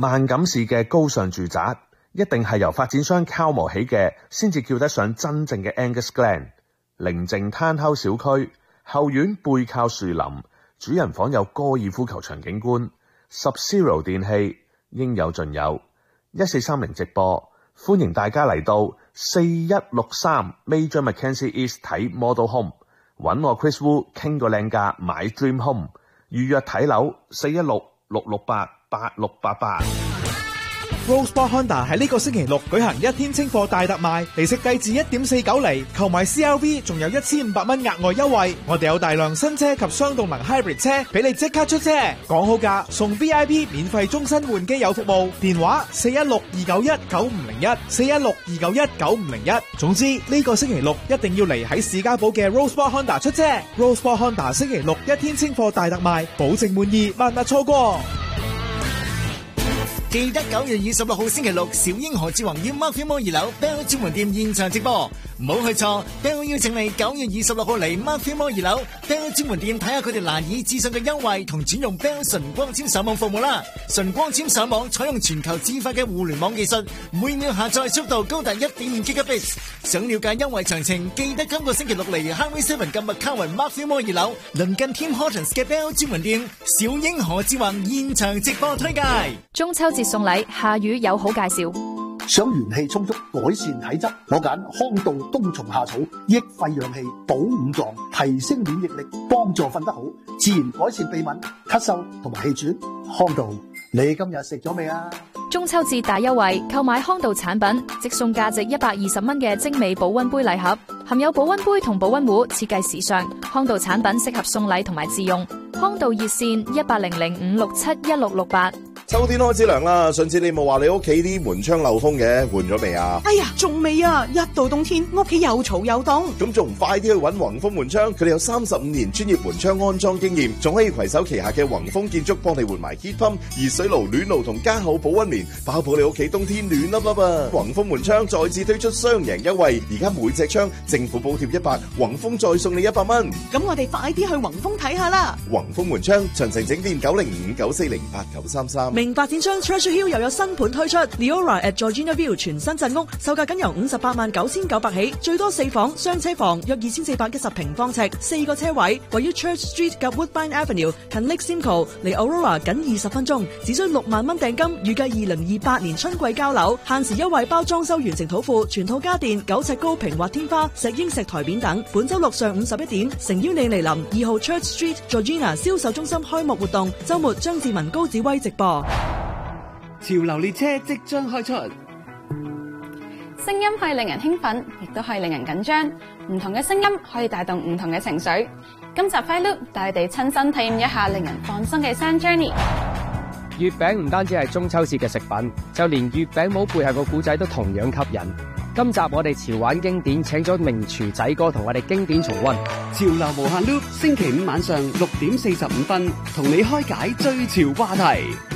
萬錦市嘅高尚住宅一定係由發展商敲磨起嘅，先至叫得上真正嘅 Angus Glen。寧靜攤口小區，後院背靠樹林，主人房有高爾夫球場景觀。Sub-Zero 電器應有盡有。1430直播，歡迎大家嚟到4163 Major Mackenzie East 睇 Model Home， 揾我 Chris Wu 傾個靚價買 Dream Home， 預約睇樓416-668-8688。 Rosebud Honda 喺呢個星期六舉行一天清貨大特賣，利息低至 1.49 厘，購買 CRV 仲有1500蚊額外優惠。我哋有大量新車及雙動能 Hybrid 車俾你即刻出車，講好價送 VIP 免費終身換機油服務，電話416-291-9501 416-291-9501。總之呢個星期六一定要嚟喺士嘉堡嘅 Rosebud Honda 出車。Rosebud Honda 星期六一天清貨大特賣，保證滿意，萬勿錯過。 記得9月26號星期六，小英何志宏要 Mark Filmore 2樓 Bell 專門店現場直播，唔好去錯。Bell 邀請你9月26號嚟 Mark Filmore 2樓 Bell 專門店睇下佢哋難以置信嘅優惠同轉用 Bell 純光纖上網服務啦。純光纖上網採用全球自發嘅互聯網技術，每秒下載速度高達 1.5 Gigabits。想了解優惠詳情，記得今個星期六嚟 Highway 7嘅麥卡雲 Mark Filmore 2樓鄰近 Tim Hortons 嘅 Bell 專門店，小英何志宏現場直播推介。 中秋節送禮，夏雨有好介紹。 想元氣充足，改善體質，我揀康道冬蟲夏草，益肺養氣，補五臟，提升免疫力，幫助瞓得好，自然改善鼻敏、咳嗽同埋氣喘。康道，你今日食咗未啊？ 中秋節大優惠，購買康道產品即送價值120蚊嘅精美保溫杯禮盒，含有保溫杯同保溫壺，設計時尚。康道產品適合送禮同埋自用。康道熱線1800-567-1668。 秋天開始涼啦，上次你冇話你屋企啲門窗漏風嘅，換咗未啊？ 哎呀，仲未啊！一到冬天，屋企又嘈又凍。 咁仲唔快啲去揾宏豐門窗？佢哋有35年專業門窗安裝經驗，仲可以攜手旗下嘅宏豐建築幫你換埋 heat pump、熱水爐、暖爐同加厚保溫棉，包保你屋企冬天暖粒粒啊！宏豐門窗再次推出雙贏優惠，而家每隻窗政府補貼100，宏豐再送你100蚊。 咁我哋快啲去宏豐睇下啦！ 宏豐門窗詳情整電905-940-8933。 明發展商 Treasure Hill 又有新盤推出 Leora at Georgina View 全新鎮屋，售價僅由589900起，最多4房雙車房，約2410平方尺，4個車位，位於 Church Street 及 Woodbine Avenue， 近 Lake Simcoe， 離 Aurora 僅20分鐘，只需6萬蚊訂金，預計2028年春季交樓，限時優惠包裝修完成土庫，全套家電9尺高平滑天花、石英石台面等。本周六上午11點，誠邀你嚟臨2號 Church Street Georgina 銷售中心開幕活動，周末張志文高子威直播。 潮流列車即將開出， 聲音可以令人興奮，亦都可以令人緊張。唔同嘅聲音可以帶動唔同嘅情緒。今集 Fight Loop 帶你哋親身體驗一下令人放鬆嘅 Sound Journey。 月餅唔單止係中秋節嘅食品，就連月餅帽背後個故仔都同樣吸引。今集我哋潮玩經典，請咗名廚仔哥同我哋經典重溫。 潮流無限 Loop，星期五晚上6點45分，同你開解最潮話題。